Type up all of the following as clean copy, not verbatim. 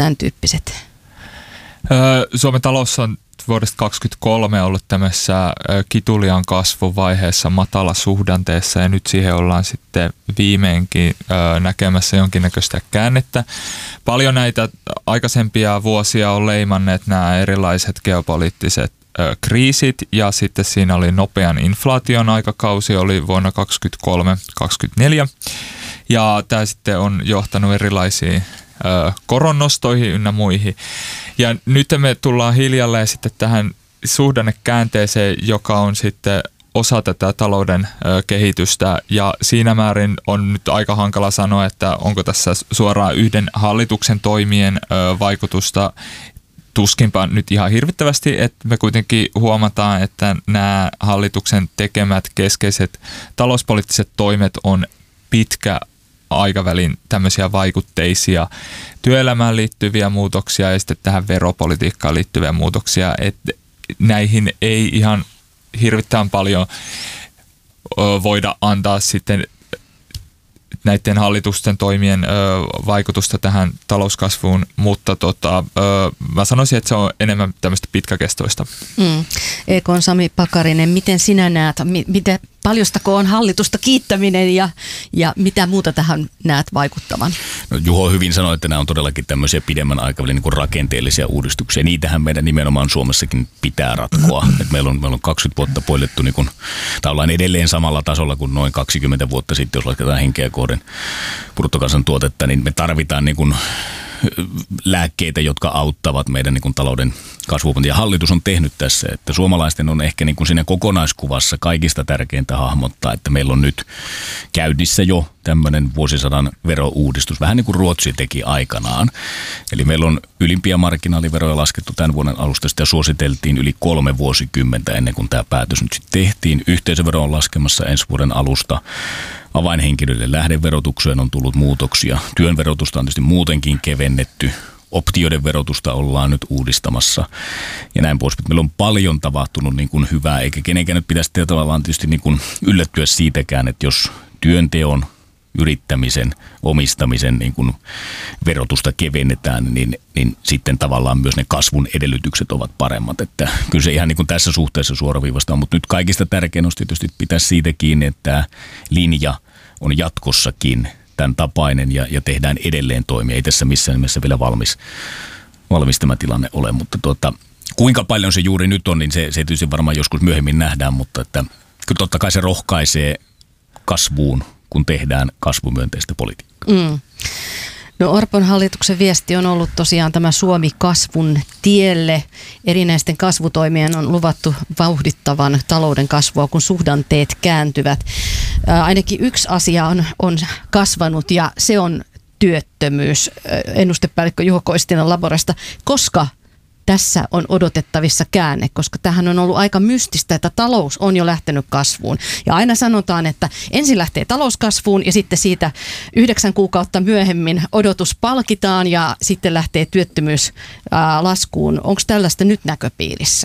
tämän tyyppiset? Suomen talous on vuodesta 2023 ollut tämmöisessä kituliaan kasvuvaiheessa, matalasuhdanteessa, ja nyt siihen ollaan sitten viimeinkin näkemässä jonkinnäköistä käännettä. Paljon näitä aikaisempia vuosia on leimanneet nämä erilaiset geopoliittiset kriisit, ja sitten siinä oli nopean inflaation aikakausi, oli vuonna 2023-2024, ja tämä sitten on johtanut erilaisiin koronnostoihin ynnä muihin. Ja nyt me tullaan hiljalleen sitten tähän suhdannekäänteeseen, joka on sitten osa tätä talouden kehitystä, ja siinä määrin on nyt aika hankala sanoa, että onko tässä suoraan yhden hallituksen toimien vaikutusta. Tuskinpa nyt ihan hirvittävästi, että me kuitenkin huomataan, että nämä hallituksen tekemät keskeiset talouspoliittiset toimet on pitkä aikavälin tämmöisiä vaikutteisia työelämään liittyviä muutoksia ja sitten tähän veropolitiikkaan liittyviä muutoksia, että näihin ei ihan hirvittävän paljon voida antaa sitten näiden hallitusten toimien vaikutusta tähän talouskasvuun, mutta mä sanoisin, että se on enemmän tämmöistä pitkäkestoista. EK:n Sami Pakarinen, miten sinä näet, paljostako on hallitusta kiittäminen ja mitä muuta tähän näet vaikuttavan? No, Juho hyvin sanoi, että nämä on todellakin tämmöisiä pidemmän aikavälin niin kuin rakenteellisia uudistuksia. Niitähän meidän nimenomaan Suomessakin pitää ratkoa. Et meillä on 20 vuotta poilettu, niin tai ollaan edelleen samalla tasolla kuin noin 20 vuotta sitten, jos lasketaan henkeä kohden bruttokansantuotetta, niin me tarvitaan niin kuin lääkkeitä, jotka auttavat meidän niin kuin talouden kasvua. Ja hallitus on tehnyt tässä, että suomalaisten on ehkä niin kuin siinä kokonaiskuvassa kaikista tärkeintä hahmottaa, että meillä on nyt käynnissä jo tämmöinen vuosisadan verouudistus, vähän niin kuin Ruotsi teki aikanaan. Eli meillä on ylimpiä marginaaliveroja laskettu tämän vuoden alusta, sitä suositeltiin yli 3 vuosikymmentä ennen kuin tämä päätös nyt sitten tehtiin. Yhteisövero on laskemassa ensi vuoden alusta. Avainhenkilöiden lähdeverotukseen on tullut muutoksia. Työn verotusta on tietysti muutenkin kevennetty. Optioiden verotusta ollaan nyt uudistamassa ja näin pois. Meillä on paljon tapahtunut niin kuin hyvää, eikä kenenkään nyt pitäisi tavallaan tietysti niin kuin yllättyä siitäkään, että jos työnteon, yrittämisen, omistamisen niin kuin verotusta kevennetään, niin sitten tavallaan myös ne kasvun edellytykset ovat paremmat. Että kyllä se ihan niin kuin tässä suhteessa suoraviivasta on, mutta nyt kaikista tärkein on tietysti pitää siitä kiinni, että linja on jatkossakin tämän tapainen ja tehdään edelleen toimia. Ei tässä missään nimessä vielä valmis tämä tilanne ole, mutta kuinka paljon se juuri nyt on, niin se tietysti varmaan joskus myöhemmin nähdään, mutta että kyllä totta kai se rohkaisee kasvuun, kun tehdään kasvumyönteistä politiikkaa. No Orpon hallituksen viesti on ollut tosiaan tämä Suomi kasvun tielle. Erinäisten kasvutoimien on luvattu vauhdittavan talouden kasvua, kun suhdanteet kääntyvät. Ainakin yksi asia on kasvanut ja se on työttömyys. Ennustepäällikkö Juho Koistinen Laborasta. Koska tässä on odotettavissa käänne, koska tämähän on ollut aika mystistä, että talous on jo lähtenyt kasvuun. Ja aina sanotaan, että ensin lähtee talouskasvuun ja sitten siitä 9 kuukautta myöhemmin odotus palkitaan ja sitten lähtee työttömyys laskuun. Onko tällaista nyt näköpiirissä?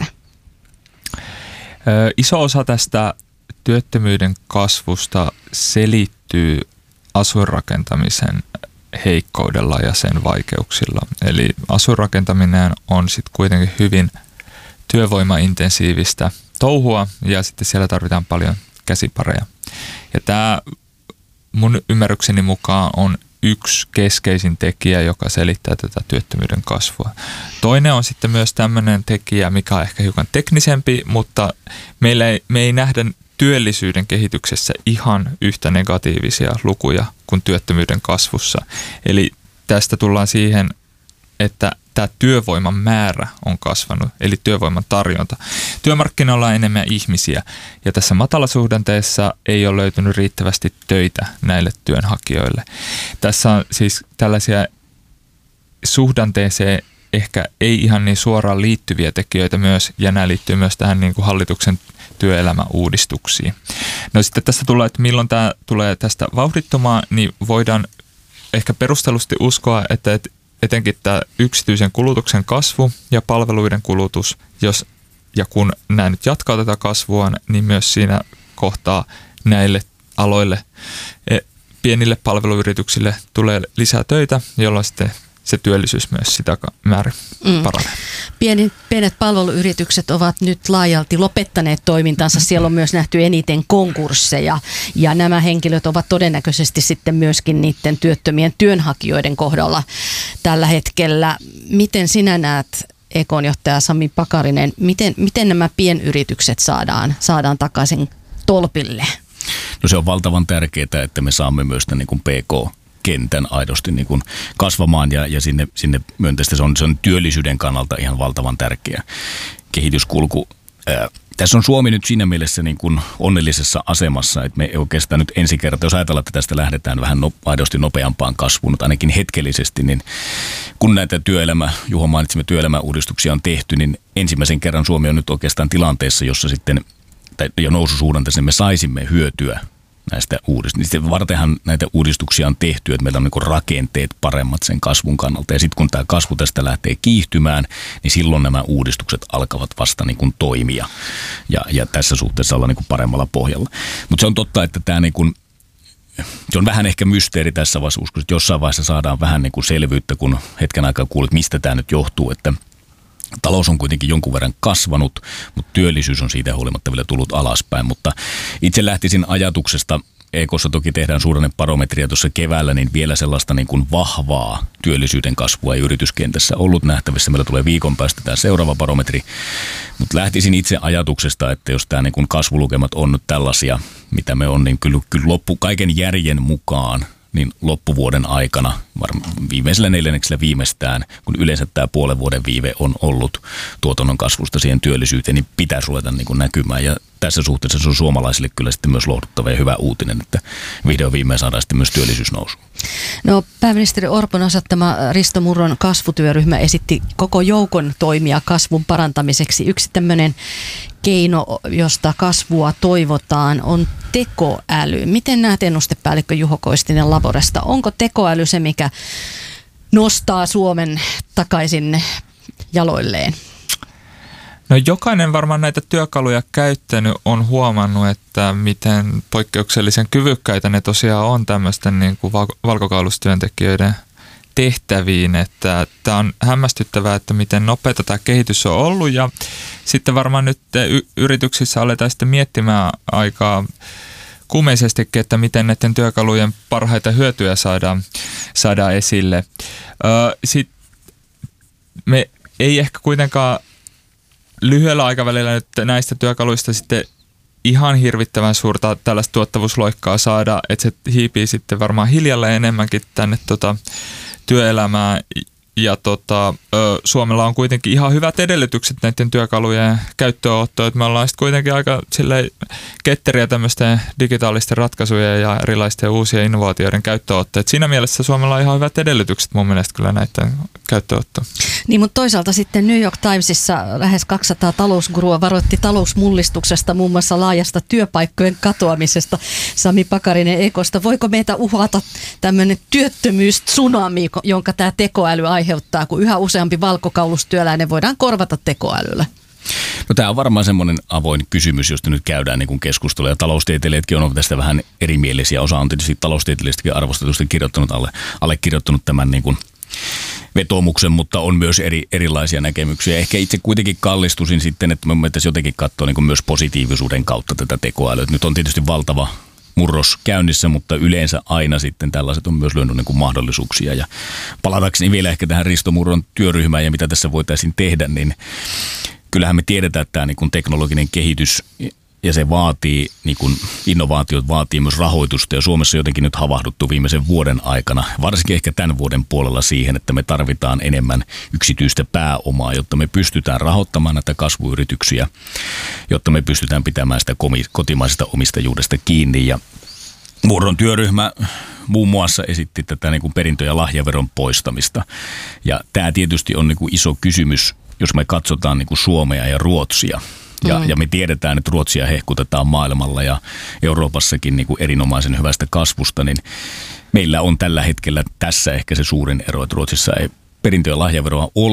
Iso osa tästä työttömyyden kasvusta selittyy asuinrakentamisen heikkoudella ja sen vaikeuksilla. Eli asuinrakentaminen on sitten kuitenkin hyvin työvoimaintensiivistä touhua ja sitten siellä tarvitaan paljon käsipareja. Ja tämä mun ymmärrykseni mukaan on yksi keskeisin tekijä, joka selittää tätä työttömyyden kasvua. Toinen on sitten myös tämmöinen tekijä, mikä on ehkä hiukan teknisempi, mutta me ei nähdä työllisyyden kehityksessä ihan yhtä negatiivisia lukuja kuin työttömyyden kasvussa. Eli tästä tullaan siihen, että tämä työvoiman määrä on kasvanut, eli työvoiman tarjonta. Työmarkkinoilla on enemmän ihmisiä, ja tässä matalasuhdanteessa ei ole löytynyt riittävästi töitä näille työnhakijoille. Tässä on siis tällaisia suhdanteeseen ehkä ei ihan niin suoraan liittyviä tekijöitä myös, ja nämä liittyy myös tähän niin kuin hallituksen työelämäuudistuksiin. No sitten tästä tulee, että milloin tämä tulee tästä vauhdittumaan, niin voidaan ehkä perustellusti uskoa, että etenkin tämä yksityisen kulutuksen kasvu ja palveluiden kulutus, jos ja kun nämä nyt jatkaa tätä kasvua, niin myös siinä kohtaa näille aloille, pienille palveluyrityksille tulee lisää töitä, jolloin sitten se työllisyys myös sitä määrin paranee. Pienet palveluyritykset ovat nyt laajalti lopettaneet toimintansa. Siellä on myös nähty eniten konkursseja ja nämä henkilöt ovat todennäköisesti sitten myöskin niiden työttömien työnhakijoiden kohdalla tällä hetkellä. Miten sinä näet, Ekon johtaja Sami Pakarinen, miten nämä pienyritykset saadaan takaisin tolpille? No se on valtavan tärkeää, että me saamme myös tämän niin kuin PK-kentän aidosti niin kuin kasvamaan ja sinne myönteistä. Se on työllisyyden kannalta ihan valtavan tärkeä kehityskulku. Tässä on Suomi nyt siinä mielessä niin kuin onnellisessa asemassa, että me oikeastaan nyt ensi kertaa, jos ajatellaan, että tästä lähdetään vähän aidosti nopeampaan kasvuun, mutta ainakin hetkellisesti, niin kun näitä Juho mainitsimme työelämäuudistuksia on tehty, niin ensimmäisen kerran Suomi on nyt oikeastaan tilanteessa, jossa sitten, tai jo noususuhdanteessa me saisimme hyötyä näistä uudistuksista. Vartenhan näitä uudistuksia on tehty, että meillä on niin rakenteet paremmat sen kasvun kannalta. Ja sitten kun tämä kasvu tästä lähtee kiihtymään, niin silloin nämä uudistukset alkavat vasta niin kuin toimia. Ja tässä suhteessa ollaan niin kuin paremmalla pohjalla. Mutta se on totta, että tämä niin kuin, se on vähän ehkä mysteeri tässä vaiheessa. Uskon, että jossain vaiheessa saadaan vähän niin kuin selvyyttä, kun hetken aikaa kuulet, mistä tämä nyt johtuu, että talous on kuitenkin jonkun verran kasvanut, mutta työllisyys on siitä huolimatta vielä tullut alaspäin. Mutta itse lähtisin ajatuksesta, EK:ssa toki tehdään suhdannebarometria tuossa keväällä, niin vielä sellaista niin kuin vahvaa työllisyyden kasvua ei yrityskentässä ollut nähtävissä. Meillä tulee viikon päästä tämä seuraava barometri. Mutta lähtisin itse ajatuksesta, että jos tämä niin kuin kasvulukemat on nyt tällaisia, mitä me on, niin kyllä kaiken järjen mukaan, niin loppuvuoden aikana, viimeisellä neljänneksellä viimeistään, kun yleensä tämä puolen vuoden viive on ollut tuotannon kasvusta siihen työllisyyteen, niin pitäisi ruveta niin kuin näkymään. Ja tässä suhteessa se on suomalaisille kyllä sitten myös lohduttava ja hyvä uutinen, että vihdoin viimein saadaan sitten myös työllisyys nousu. No, pääministeri Orpon asettama Risto Murron kasvutyöryhmä esitti koko joukon toimia kasvun parantamiseksi. Yksi tämmöinen keino, josta kasvua toivotaan, on tekoäly. Miten näet, ennustepäällikkö Juho Koistinen Laboresta? Onko tekoäly se, mikä nostaa Suomen takaisin jaloilleen? No jokainen varmaan näitä työkaluja käyttänyt on huomannut, että miten poikkeuksellisen kyvykkäitä ne tosiaan on tämmöisten niin kuin valkokaulustyöntekijöiden tehtäviin, että tämä on hämmästyttävää, että miten nopeata tämä kehitys on ollut ja sitten varmaan nyt yrityksissä aletaan sitten miettimään aikaa kuumeisestikin, että miten näiden työkalujen parhaita hyötyjä saadaan esille. Sitten me ei ehkä kuitenkaan lyhyellä aikavälillä nyt näistä työkaluista sitten ihan hirvittävän suurta tällaista tuottavuusloikkaa saada, että se hiipii sitten varmaan hiljalleen enemmänkin tänne työelämään. Ja Suomella on kuitenkin ihan hyvät edellytykset näiden työkalujen käyttöönottoon, että me ollaan sitten kuitenkin aika ketteriä tämmöisten digitaalisten ratkaisujen ja erilaisten uusien innovaatioiden käyttöönottoon. Et siinä mielessä Suomella on ihan hyvät edellytykset mun mielestä kyllä näiden käyttöönottoon. Niin, mutta toisaalta sitten New York Timesissa lähes 200 talousgurua varoitti talousmullistuksesta, muun muassa laajasta työpaikkojen katoamisesta. Sami Pakarinen Ekosta, voiko meitä uhata tämmöinen työttömyys-tsunami, jonka tämä tekoäly aiheuttaa, kun yhä useampi valkokaulustyöläinen voidaan korvata tekoälyllä? No tämä on varmaan semmoinen avoin kysymys, josta nyt käydään niin kuin keskustelua. Ja taloustieteilijätkin on tästä vähän erimielisiä. Osa on tietysti taloustieteilijöistäkin arvostetusti allekirjoittanut tämän niin kuin vetoomuksen, mutta on myös erilaisia näkemyksiä. Ehkä itse kuitenkin kallistusin sitten, että me voitaisiin jotenkin katsoa niin kuin myös positiivisuuden kautta tätä tekoälyä. Nyt on tietysti valtava murros käynnissä, mutta yleensä aina sitten tällaiset on myös lyönyt niin kuin mahdollisuuksia. Ja palatakseni vielä ehkä tähän Risto Murron työryhmään ja mitä tässä voitaisiin tehdä, niin kyllähän me tiedetään, että tämä niin kuin teknologinen kehitys ja se vaatii, niin kuin innovaatiot vaatii myös rahoitusta ja Suomessa jotenkin nyt havahduttu viimeisen vuoden aikana, varsinkin ehkä tämän vuoden puolella siihen, että me tarvitaan enemmän yksityistä pääomaa, jotta me pystytään rahoittamaan näitä kasvuyrityksiä, jotta me pystytään pitämään sitä kotimaisesta omistajuudesta kiinni ja Murron työryhmä muun muassa esitti tätä niin kuin perintö- ja lahjaveron poistamista ja tämä tietysti on niin kuin iso kysymys, jos me katsotaan niin kuin Suomea ja Ruotsia. Ja me tiedetään, että Ruotsia hehkutetaan maailmalla ja Euroopassakin niin kuin erinomaisen hyvästä kasvusta, niin meillä on tällä hetkellä tässä ehkä se suurin ero, että Ruotsissa ei perintö- ja lahjaveroa ole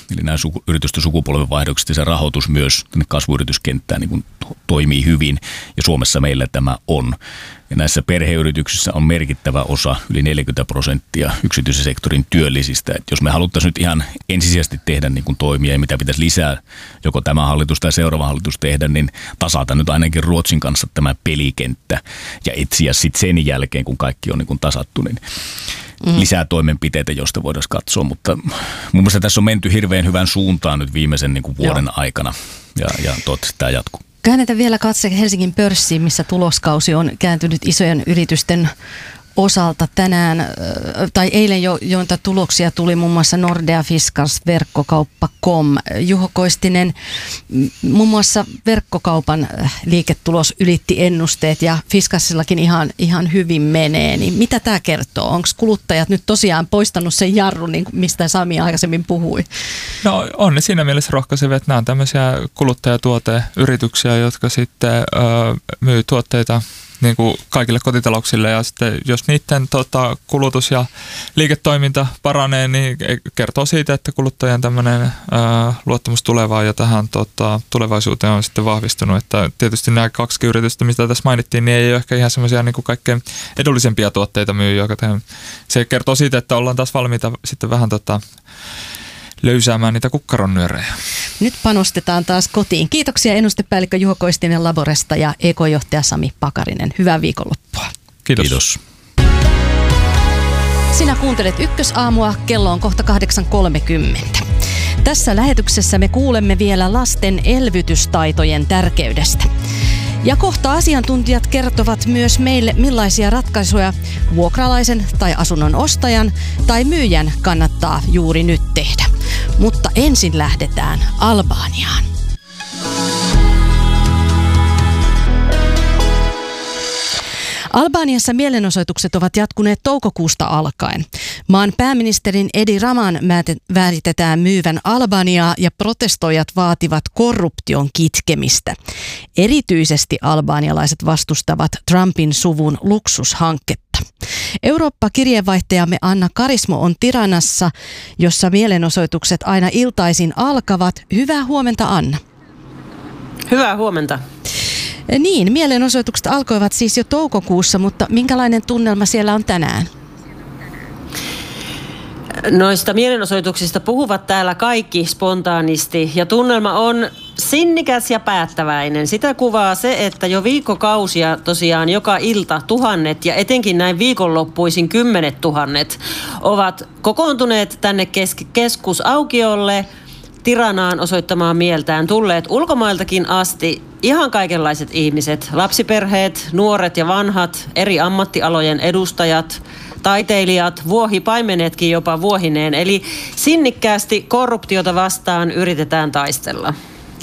Eli nämä yritysten sukupolvenvaihdokset ja se rahoitus myös tänne kasvuyrityskenttään niin kuin toimii hyvin. Ja Suomessa meillä tämä on. Ja näissä perheyrityksissä on merkittävä osa, yli 40% yksityisen sektorin työllisistä. Et jos me haluttaisiin nyt ihan ensisijaisesti tehdä niin kuin toimia ja mitä pitäisi lisää, joko tämä hallitus tai seuraava hallitus tehdä, niin tasata nyt ainakin Ruotsin kanssa tämä pelikenttä ja etsiä sitten sen jälkeen, kun kaikki on niin kuin tasattu, niin lisää toimenpiteitä, joista voidaan katsoa. Mutta mun mielestä tässä on menty hirveän hyvän suuntaan nyt viimeisen niin kuin vuoden aikana ja toivottavasti tämä jatkuu. Käännetään vielä katse Helsingin pörssiin, missä tuloskausi on kääntynyt isojen yritysten osalta tänään, tai eilen jo, joita tuloksia tuli muun muassa Nordea, Fiskars, Verkkokauppa.com. Juho Koistinen, muun muassa Verkkokaupan liiketulos ylitti ennusteet ja Fiskarsillakin ihan hyvin menee. Niin mitä tämä kertoo? Onko kuluttajat nyt tosiaan poistanut sen jarrun, niin mistä Sami aikaisemmin puhui? No on ne siinä mielessä rohkaisevia, että nämä on tämmöisiä kuluttajatuoteyrityksiä, jotka sitten myy tuotteita niin kuin kaikille kotitalouksille, ja sitten jos niiden kulutus ja liiketoiminta paranee, niin kertoo siitä, että kuluttajan tämmöinen luottamus tulevaan ja tähän tulevaisuuteen on sitten vahvistunut. Että tietysti nämä 2 yritystä, mistä tässä mainittiin, niin ei ole ehkä ihan semmoisia niin kuin kaikkein edullisempia tuotteita myy, joka se kertoo siitä, että ollaan taas valmiita sitten vähän löysäämään niitä kukkaronnyörejä. Nyt panostetaan taas kotiin. Kiitoksia ennustepäällikkö Juho Koistinen Laboresta ja EK-johtaja Sami Pakarinen. Hyvää viikonloppua. Kiitos. Kiitos. Sinä kuuntelet Ykkösaamua, kello on kohta 8.30. Tässä lähetyksessä me kuulemme vielä lasten elvytystaitojen tärkeydestä. Ja kohta asiantuntijat kertovat myös meille, millaisia ratkaisuja vuokralaisen tai asunnon ostajan tai myyjän kannattaa juuri nyt tehdä. Mutta ensin lähdetään Albaniaan. Albaniassa mielenosoitukset ovat jatkuneet toukokuusta alkaen. Maan pääministerin Edi Raman väitetään myyvän Albaniaa ja protestoijat vaativat korruption kitkemistä. Erityisesti albanialaiset vastustavat Trumpin suvun luksushanketta. Eurooppa-kirjeenvaihtajamme Anna Karismo on Tiranassa, jossa mielenosoitukset aina iltaisin alkavat. Hyvää huomenta, Anna. Hyvää huomenta. Niin, mielenosoitukset alkoivat siis jo toukokuussa, mutta minkälainen tunnelma siellä on tänään? Noista mielenosoituksista puhuvat täällä kaikki spontaanisti ja tunnelma on sinnikäs ja päättäväinen. Sitä kuvaa se, että jo viikkokausia tosiaan joka ilta tuhannet ja etenkin näin viikonloppuisin 10 000 ovat kokoontuneet tänne keskusaukiolle Tiranaan osoittamaan mieltään, tulleet ulkomailtakin asti ihan kaikenlaiset ihmiset, lapsiperheet, nuoret ja vanhat, eri ammattialojen edustajat, taiteilijat, vuohipaimenetkin jopa vuohineen. Eli sinnikkäästi korruptiota vastaan yritetään taistella.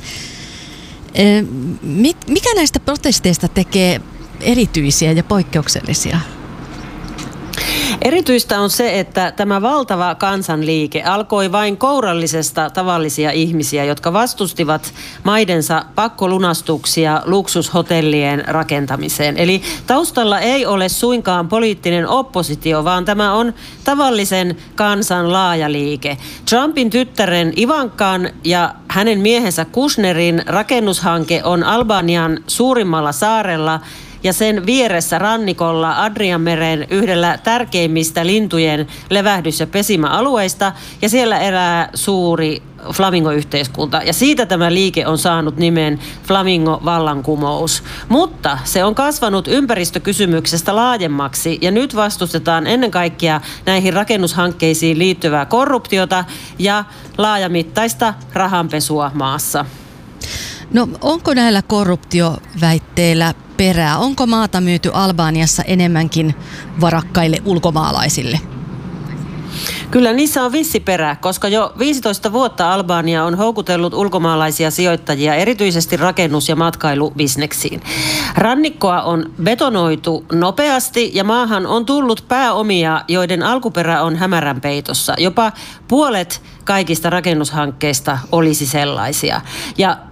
Mikä näistä protesteista tekee erityisiä ja poikkeuksellisia? Erityistä on se, että tämä valtava kansanliike alkoi vain kourallisesta tavallisia ihmisiä, jotka vastustivat maidensa pakkolunastuksia luksushotellien rakentamiseen. Eli taustalla ei ole suinkaan poliittinen oppositio, vaan tämä on tavallisen kansan laaja liike. Trumpin tyttären Ivankan ja hänen miehensä Kushnerin rakennushanke on Albanian suurimmalla saarella ja sen vieressä rannikolla Adrianmeren yhdellä tärkeimmistä lintujen levähdys- ja pesimäalueista, ja siellä elää suuri flamingoyhteiskunta. Ja siitä tämä liike on saanut nimen Flamingo-vallankumous. Mutta se on kasvanut ympäristökysymyksestä laajemmaksi, ja nyt vastustetaan ennen kaikkea näihin rakennushankkeisiin liittyvää korruptiota ja laajamittaista rahanpesua maassa. No onko näillä korruptioväitteillä perää? Onko maata myyty Albaniassa enemmänkin varakkaille ulkomaalaisille? Kyllä niissä on vissi perä, koska jo 15 vuotta Albania on houkutellut ulkomaalaisia sijoittajia erityisesti rakennus- ja matkailubisneksiin. Rannikkoa on betonoitu nopeasti ja maahan on tullut pääomia, joiden alkuperä on hämärän peitossa. Jopa puolet kaikista rakennushankkeista olisi sellaisia. Ja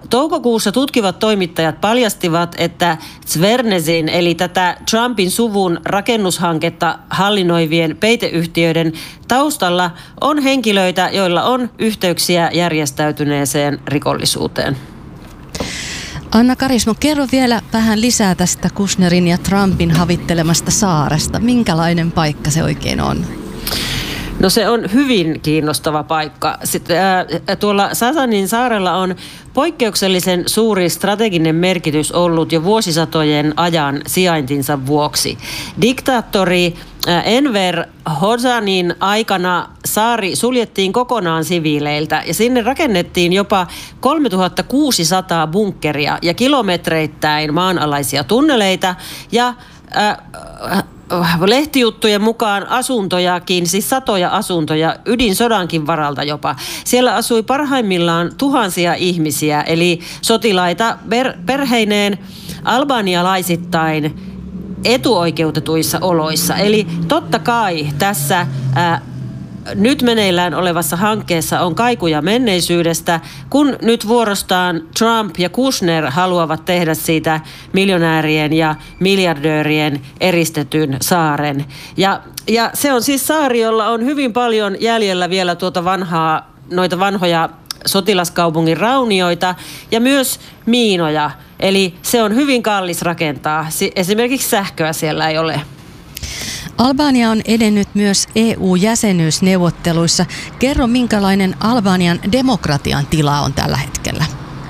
toukokuussa tutkivat toimittajat paljastivat, että Zvernesin eli tätä Trumpin suvun rakennushanketta hallinnoivien peiteyhtiöiden taustalla on henkilöitä, joilla on yhteyksiä järjestäytyneeseen rikollisuuteen. Anna Karismo, kerro vielä vähän lisää tästä Kushnerin ja Trumpin havittelemasta saaresta. Minkälainen paikka se oikein on? No se on hyvin kiinnostava paikka. Tuolla Sazanin saarella on poikkeuksellisen suuri strateginen merkitys ollut jo vuosisatojen ajan sijaintinsa vuoksi. Diktaattori Enver Hoxhanin aikana saari suljettiin kokonaan siviileiltä ja sinne rakennettiin jopa 3600 bunkkeria ja kilometreittäin maanalaisia tunneleita ja lehtijuttujen mukaan asuntojakin, siis satoja asuntoja, ydinsodankin varalta jopa. Siellä asui parhaimmillaan tuhansia ihmisiä, eli sotilaita perheineen albanialaisittain etuoikeutetuissa oloissa. Eli totta kai tässä nyt meneillään olevassa hankkeessa on kaikuja menneisyydestä, kun nyt vuorostaan Trump ja Kushner haluavat tehdä siitä miljonäärien ja miljardöörien eristetyn saaren. Ja se on siis saari, jolla on hyvin paljon jäljellä vielä noita vanhoja sotilaskaupungin raunioita ja myös miinoja. Eli se on hyvin kallis rakentaa. Esimerkiksi sähköä siellä ei ole. Albania on edennyt myös EU-jäsenyysneuvotteluissa. Kerro, minkälainen Albanian demokratian tila on tällä hetkellä?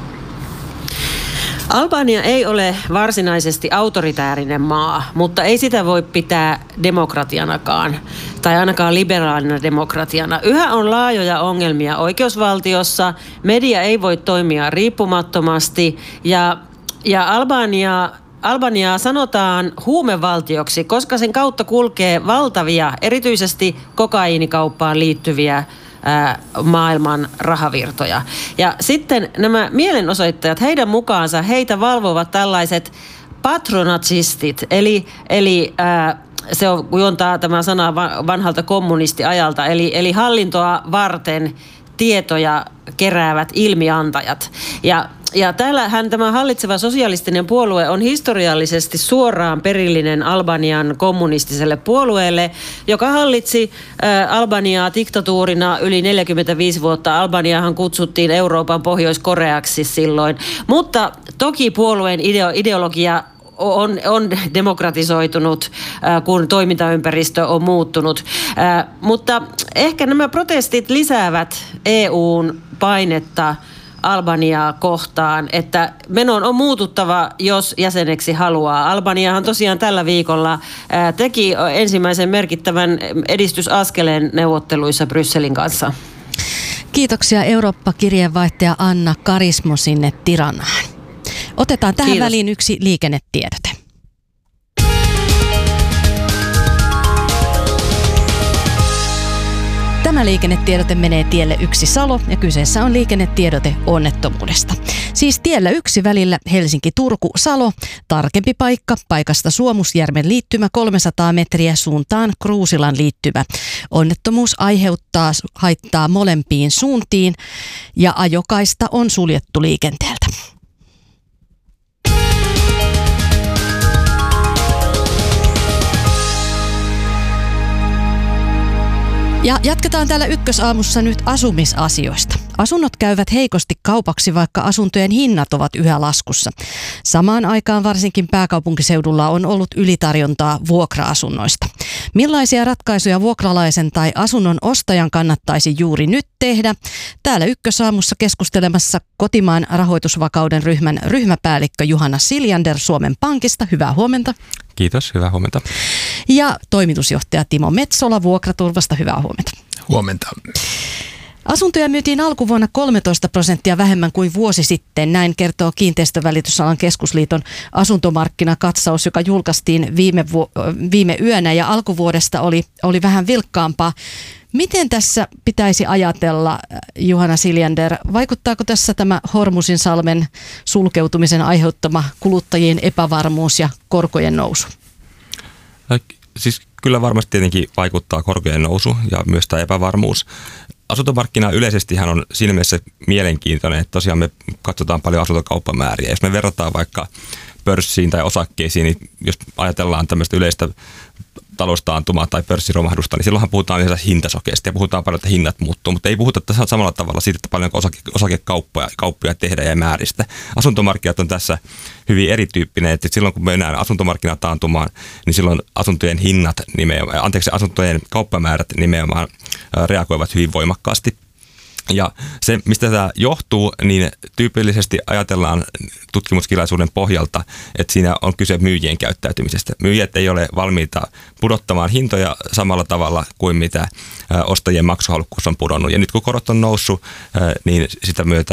Albania ei ole varsinaisesti autoritäärinen maa, mutta ei sitä voi pitää demokratianakaan, tai ainakaan liberaalina demokratiana. Yhä on laajoja ongelmia oikeusvaltiossa, media ei voi toimia riippumattomasti, ja Albaniaa sanotaan huumevaltioksi, koska sen kautta kulkee valtavia, erityisesti kokaiinikauppaan liittyviä maailman rahavirtoja. Ja sitten nämä mielenosoittajat, heidän mukaansa heitä valvovat tällaiset patronatsistit, eli se juontaa tämä sana vanhalta kommunistiajalta, eli hallintoa varten tietoja keräävät ilmiantajat. Ja täällähän tämä hallitseva sosialistinen puolue on historiallisesti suoraan perillinen Albanian kommunistiselle puolueelle, joka hallitsi Albaniaa diktatuurina yli 45 vuotta. Albaniahan kutsuttiin Euroopan Pohjois-Koreaksi silloin, mutta toki puolueen ideologia on demokratisoitunut, kun toimintaympäristö on muuttunut. Mutta ehkä nämä protestit lisäävät EUn painetta Albaniaa kohtaan, että menon on muututtava, jos jäseneksi haluaa. Albaniahan tosiaan tällä viikolla teki ensimmäisen merkittävän edistysaskeleen neuvotteluissa Brysselin kanssa. Kiitoksia Eurooppa-kirjeenvaihtaja Anna Karismo sinne Tiranaan. Otetaan tähän väliin yksi liikennetiedote. Tämä liikennetiedote menee tielle 1 Salo ja kyseessä on liikennetiedote onnettomuudesta. Siis tiellä 1 välillä Helsinki-Turku-Salo, tarkempi paikka, paikasta Suomusjärven liittymä 300 metriä suuntaan Kruusilan liittymä. Onnettomuus aiheuttaa haittaa molempiin suuntiin ja ajokaista on suljettu liikenteeltä. Ja jatketaan täällä Ykkösaamussa nyt asumisasioista. Asunnot käyvät heikosti kaupaksi, vaikka asuntojen hinnat ovat yhä laskussa. Samaan aikaan varsinkin pääkaupunkiseudulla on ollut ylitarjontaa vuokra-asunnoista. Millaisia ratkaisuja vuokralaisen tai asunnon ostajan kannattaisi juuri nyt tehdä? Täällä Ykkösaamussa keskustelemassa kotimaan rahoitusvakauden ryhmän ryhmäpäällikkö Juhana Siljander Suomen Pankista. Hyvää huomenta. Kiitos, hyvää huomenta. Ja toimitusjohtaja Timo Metsola Vuokraturvasta. Hyvää huomenta. Huomenta. Asuntoja myytiin alkuvuonna 13% vähemmän kuin vuosi sitten. Näin kertoo Kiinteistövälitysalan keskusliiton asuntomarkkinakatsaus, joka julkaistiin viime yönä ja alkuvuodesta oli vähän vilkkaampaa. Miten tässä pitäisi ajatella, Juhana Siljander? Vaikuttaako tässä tämä Hormuzinsalmen sulkeutumisen aiheuttama kuluttajien epävarmuus ja korkojen nousu? Siis kyllä varmasti tietenkin vaikuttaa korkojen nousu ja myös tämä epävarmuus. asuntomarkkina yleisestihän on siinä mielessä mielenkiintoinen, että tosiaan me katsotaan paljon asuntokauppamääriä. Jos me verrataan vaikka pörssiin tai osakkeisiin, niin jos ajatellaan tämmöistä yleistä taloustaantumaa tai pörssiromahdusta, niin silloinhan puhutaan yleensä hintasokeista ja puhutaan paljon, että hinnat muuttuu, mutta ei puhuta tässä samalla tavalla siitä, että paljonko osakekauppoja tehdään ja määristä. Asuntomarkkinat on tässä hyvin erityyppinen, että silloin kun mennään asuntomarkkinataantumaan, niin silloin asuntojen kauppamäärät nimenomaan reagoivat hyvin voimakkaasti. Ja se, mistä tämä johtuu, niin tyypillisesti ajatellaan tutkimuskirjallisuuden pohjalta, että siinä on kyse myyjien käyttäytymisestä. Myyjät ei ole valmiita pudottamaan hintoja samalla tavalla kuin mitä ostajien maksuhalukkuus on pudonnut. Ja nyt kun korot on noussut, niin sitä myötä